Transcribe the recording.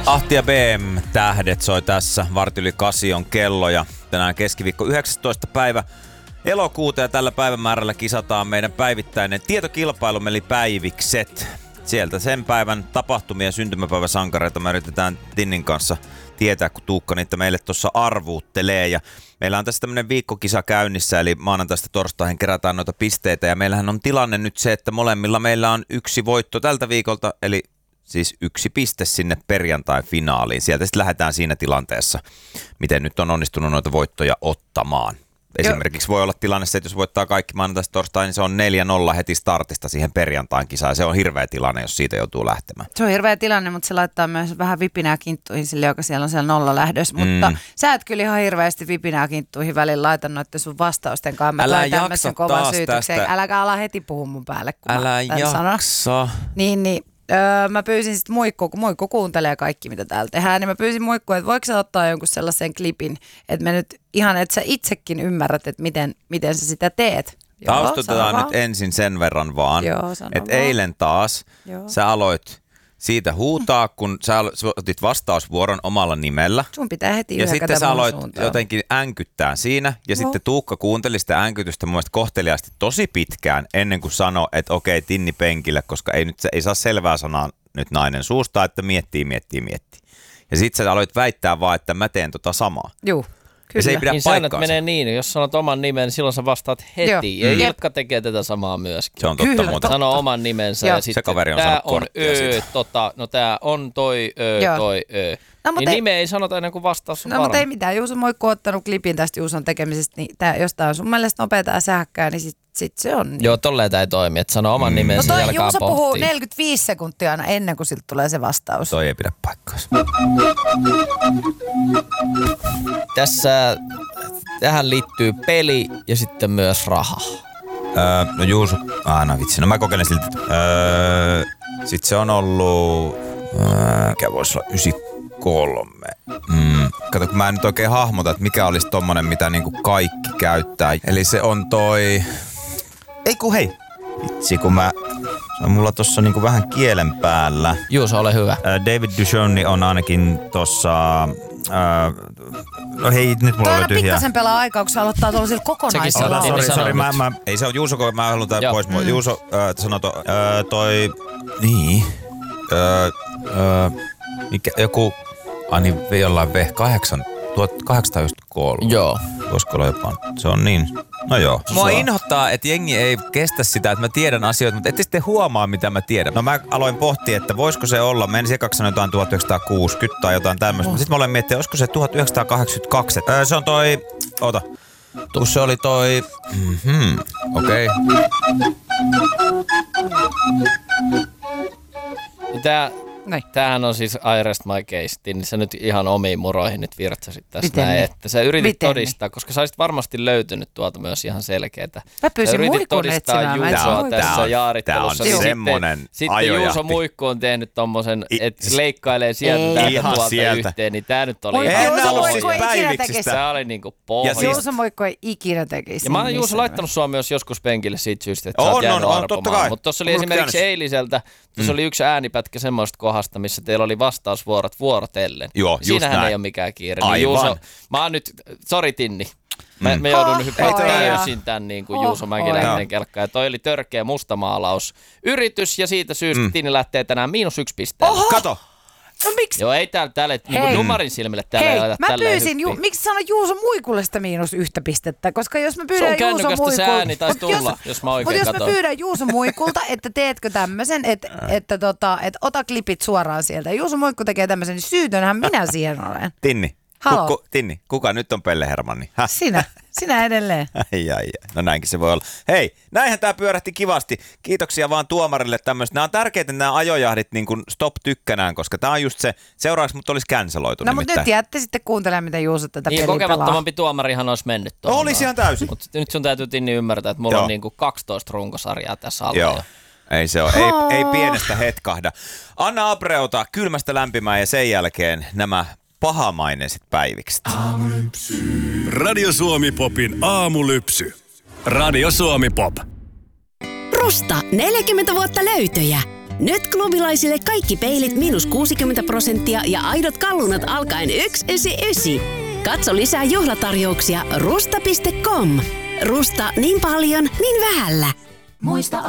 Ahti ja BM tähdet soi tässä. Varti yli 8 on kello ja tänään keskiviikko 19. päivä elokuuta ja tällä päivämäärällä kisataan meidän päivittäinen tietokilpailumme eli päivikset. Sieltä sen päivän tapahtumia ja syntymäpäiväsankareita me yritetään Tinnin kanssa tietää, kun Tuukka niitä meille tuossa arvuuttelee. Ja meillä on tässä tämmöinen viikkokisa käynnissä, eli maanantaista torstaihin kerätään noita pisteitä. Ja meillähän on tilanne nyt se, että molemmilla meillä on 1 voitto tältä viikolta, eli siis 1 piste sinne perjantai-finaaliin. Sieltä sitten lähdetään siinä tilanteessa, miten nyt on onnistunut noita voittoja ottamaan. Esimerkiksi voi olla tilanne se, että jos voittaa kaikki maanantaista torstai, niin se on 4-0 heti startista siihen perjantain kisaan. Se on hirveä tilanne, jos siitä joutuu lähtemään. Se on hirveä tilanne, mutta se laittaa myös vähän vipinää kinttuihin sille, joka siellä on siellä nollalähdössä. Mutta sä et kyllä ihan hirveästi vipinää kinttuihin välillä laita noitten sun vastausten kanssa. Älä jaksa taas tästä. Äläkä ala heti puhua mun päälle, kun älä jaksa. Niin. Mä pyysin sitten Muikku, kun Muikku kuuntelee kaikki, mitä täällä tehdään, niin mä pyysin Muikkua, että voiko sä ottaa jonkun sellaisen klipin, että me nyt ihan, että sä itsekin ymmärrät, että miten sä sitä teet. Taustutetaan nyt ensin sen verran vaan, että eilen taas sä aloit siitä huutaa, kun sä otit vastausvuoron omalla nimellä. Sun pitää heti ja sitten sä aloit suuntaan jotenkin änkyttää siinä. Ja sitten Tuukka kuunteli sitä änkytystä mun mielestä kohteliaasti tosi pitkään ennen kuin sanoi, että okei, Tinni penkille, koska ei saa selvää sanaa nyt nainen suusta, että miettii. Ja sitten sä aloit väittää vaan, että mä teen tota samaa. Joo. Ja se ei pidä niin paikkaansa. menee niin, jos sanot oman nimen, niin silloin sä vastaat heti. Ja Ilkka tekee tätä samaa myöskin. Se on totta muuta. Sanoo oman nimensä ja sitten se kaveri on tää on no tää on toi No, niin nimeä ei sanota ennen kuin vastaus on varma. Mutta ei mitään. Juuso Moikku on ottanut klipin tästä Juuson tekemisestä, niin jos tää on sun mielestä nopeata ja sähkää, niin sit se on. Niin. Joo, tolleen tää ei toimi, että sanoo oman nimensä ja alkaa Juuso pohtia. puhuu 45 sekuntia aina ennen kuin siltä tulee se vastaus. Toi ei pidä paikkaansa. Tähän liittyy peli ja sitten myös raha. No Juuso, no vitsi, no mä kokeilen siltä. Sitten se on ollut, mikä voisi olla 93. Kato, kun mä en nyt oikein hahmota, että mikä olisi tommonen, mitä niinku kaikki käyttää. Eli se on toi, hei, vitsi kun se on mulla tossa niinku vähän kielen päällä. Juuso, ole hyvä. David Duchovny on ainakin tossa, no hei, nyt mulla oli tyhjää. Pikkasen pelaa aikaa, kun se aloittaa tuollaisilla kokonaisilla. Sori, ei se on Juuso, kun mä haluan tää pois. Juuso sanoo toi, niin, mikä, joku, niin jollain 1893. Joo. Voisiko olla jopa, se on niin, no joo. Mua inhottaa, että jengi ei kestä sitä, että mä tiedän asioita, mutta ette sitten huomaa, mitä mä tiedän. No mä aloin pohtia, että voisiko se olla, mä ensin ekaksi sanoin jotain 1960 tai jotain tämmöistä, mutta sitten mä olen miettinyt, olisiko se 1982. Se on toi, kun se oli toi, okei. Tämähän on siis I rest my case, niin sä nyt ihan omiin muroihin nyt virtsasit tässä näin, että sä yritit todistaa, koska sä olisit varmasti löytynyt tuolta myös ihan selkeätä. Mä pyysin Muikun etsimään. Juusoa tässä jaarittelussa. Tää on semmonen sitten Juuso Muikku on tehnyt tommosen, että leikkailee sieltä tuolta yhteen, niin tää nyt oli ihan päiviksistä. Tää oli niinku pohja. Juuso Muikku ei ikinä tekisi. Ja mä oon Juuso laittanut sua myös joskus penkille siitä syystä, että sä oot jäänyt arpomaan. Mutta tossa oli esimerkiksi eiliseltä, tuossa oli yksi äänipätkä semmoista kohdasta, missä teillä oli vastausvuorot vuorotellen. Joo, siinähän näin. ei ole mikään kiire. Niin Juuso, mä oon nyt, sori Tinni, mä joudun hyppäämään täysin tän niin kuin Juuso Mäkiläinen kelkkaan. Ja toi oli törkeä mustamaalaus-yritys ja siitä syystä Tinni lähtee tänään -1 pisteellä. Kato! No miksi? Joo, ei täällä niin numarin silmille täällä ei laita mä pyysin, miksi sano Juuso Muikulle sitä -1 pistettä? Koska jos mä pyydän Juuso Muikulta... Se on kännykästä se ääni taisi tulla, jos mä oikein katson. Mutta jos mä pyydän Juuso Muikulta, että teetkö tämmöisen, että ota klipit suoraan sieltä. Juuso Muikku tekee tämmöisen, niin syytönhän minä siihen olen. Tinni. Tinni, kuka nyt on Pelle Hermanni? Sinä edelleen. Ai. No näinkin se voi olla. Hei, näinhän tää pyörähti kivasti. Kiitoksia vaan tuomarille tämmöistä. Nämä on tärkeitä nämä ajojahdit niin kuin stop tykkänään, koska tää on just se. Seuraavaksi mut olisi canceloitu. No mutta nyt jäätte sitten kuuntelemaan, miten Juuso tätä peliä pelaa. Kokemattomampi tuomarihan olisi mennyt tuohon. Olisi ihan täysin. Mutta nyt sun täytyy Tinni ymmärtää, että mulla on niin kuin 12 runkosarjaa tässä alla. Joo. Ei se ole. Ei pienestä hetkahda. Anna Abreuta kylmästä lämpimään ja sen jälkeen nämä pahamaineiset päivikset. Radio Suomi Popin aamulypsy. Radio Suomi Pop. Rusta 40 vuotta löytöjä. Nyt klubilaisille kaikki peilit -60% ja aidot kallunat alkaen 199. Katso lisää juhlatarjouksia rusta.com. Rusta niin paljon, niin vähällä. Muista